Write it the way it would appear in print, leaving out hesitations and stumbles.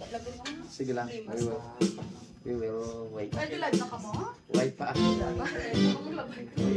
Lagot mo. Sige lang. We will wait. Pwede live na ka mo? Wait pa. Bakit? Ano maglabay ko?